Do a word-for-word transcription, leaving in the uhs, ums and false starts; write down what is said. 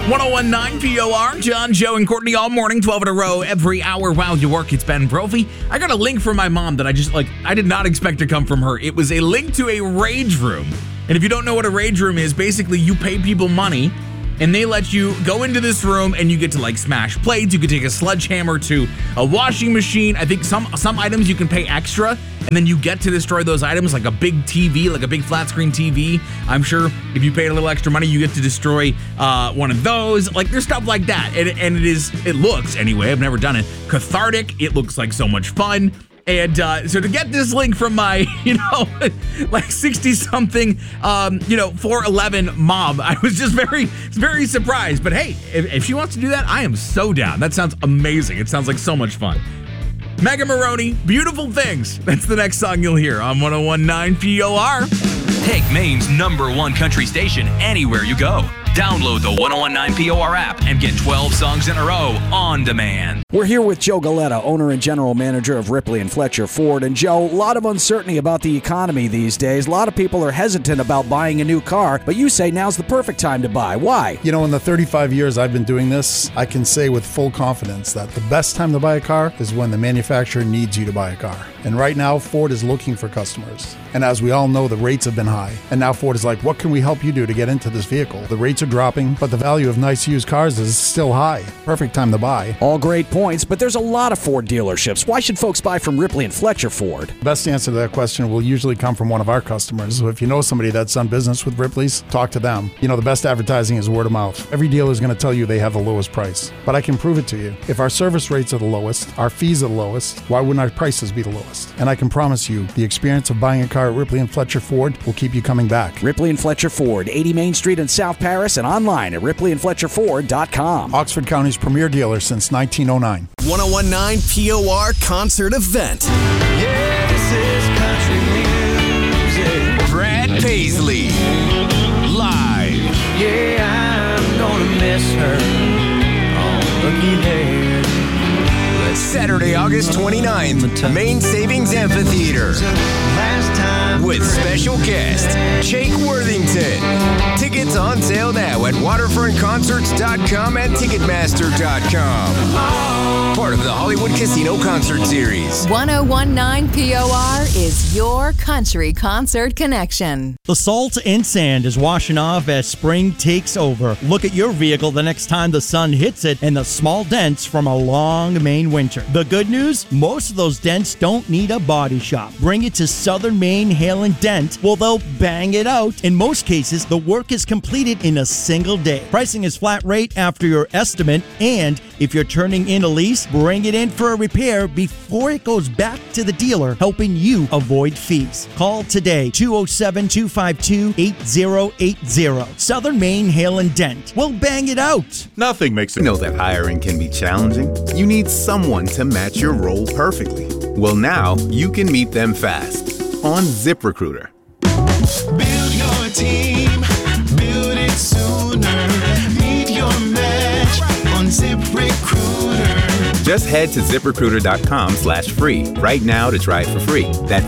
one oh one point nine P O R, John, Joe, and Courtney all morning, twelve in a row, every hour while you work. It's Ben Brophy. I got a link from my mom that I just, like, I did not expect to come from her. It was a link to a rage room. And if you don't know what a rage room is, basically you pay people money and they let you go into this room and you get to, like, smash plates. You can take a sledgehammer to a washing machine. I think some some items you can pay extra, and then you get to destroy those items, like a big T V, like a big flat screen T V. I'm sure if you paid a little extra money, you get to destroy uh, one of those. Like, there's stuff like that. And, and it is, it looks, anyway, I've never done it, cathartic. It looks like so much fun. And uh, so to get this link from my, you know, like sixty-something, um, you know, four eleven mom, I was just very, very surprised. But hey, if, if she wants to do that, I am so down. That sounds amazing. It sounds like so much fun. Megan Maroney, Beautiful Things. That's the next song you'll hear on one oh one point nine P O R. Take Maine's number one country station anywhere you go. Download the one oh one point nine P O R app and get twelve songs in a row on demand. We're here with Joe Galetta, owner and general manager of Ripley and Fletcher Ford. And Joe, a lot of uncertainty about the economy these days. A lot of people are hesitant about buying a new car, but you say now's the perfect time to buy. Why? You know, in the thirty-five years I've been doing this, I can say with full confidence that the best time to buy a car is when the manufacturer needs you to buy a car. And right now, Ford is looking for customers. And as we all know, the rates have been high. And now Ford is like, what can we help you do to get into this vehicle? The rates are dropping, but the value of nice used cars is still high. Perfect time to buy. All great points, but there's a lot of Ford dealerships. Why should folks buy from Ripley and Fletcher Ford? The best answer to that question will usually come from one of our customers. So if you know somebody that's done business with Ripley's, talk to them. You know, the best advertising is word of mouth. Every dealer is going to tell you they have the lowest price, but I can prove it to you. If our service rates are the lowest, our fees are the lowest, why wouldn't our prices be the lowest? And I can promise you, the experience of buying a car at Ripley and Fletcher Ford will keep you coming back. Ripley and Fletcher Ford, eighty Main Street in South Paris, and online at ripley and fletcher ford dot com. Oxford County's premier dealer since nineteen oh nine. one oh one point nine P O R concert event. Yeah, this is country music. Brad Paisley, live. Yeah, I'm gonna miss her. Oh, looky there. Saturday, August twenty-ninth, Maine Savings Amphitheater. Last time With special guest, Jake Worthington. Tickets on sale now at waterfront concerts dot com and ticketmaster dot com. Part of the Hollywood Casino Concert Series. one oh one point nine P O R is your country concert connection. The salt and sand is washing off as spring takes over. Look at your vehicle the next time the sun hits it and the small dents from a long Maine winter. The good news? Most of those dents don't need a body shop. Bring it to Southern Maine Hail and Dent. Well, they'll bang it out. In most cases, the work is completed in a single day. Pricing is flat rate after your estimate, and if you're turning in a lease, bring it in for a repair before it goes back to the dealer, helping you avoid fees. Call today, two oh seven, two five two, eight oh eight oh. Southern Maine Hail and Dent. We'll bang it out. Nothing makes it. You know that hiring can be challenging. You need someone to match your role perfectly. Well, now you can meet them fast on ZipRecruiter. build your team, build it sooner. Meet your match on ZipRecruiter. Just head to ZipRecruiter.com slash free right now to try it for free. That's